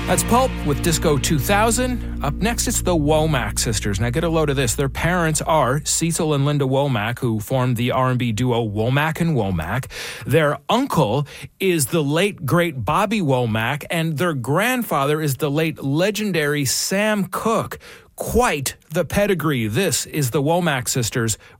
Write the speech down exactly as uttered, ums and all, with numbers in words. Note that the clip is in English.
That's Pulp with Disco two thousand. Up next, it's the Womack sisters. Now, get a load of this. Their parents are Cecil and Linda Womack, who formed the R and B duo Womack and Womack. Their uncle is the late, great Bobby Womack, and their grandfather is the late, legendary Sam Cooke. Quite the pedigree. This is the Womack sisters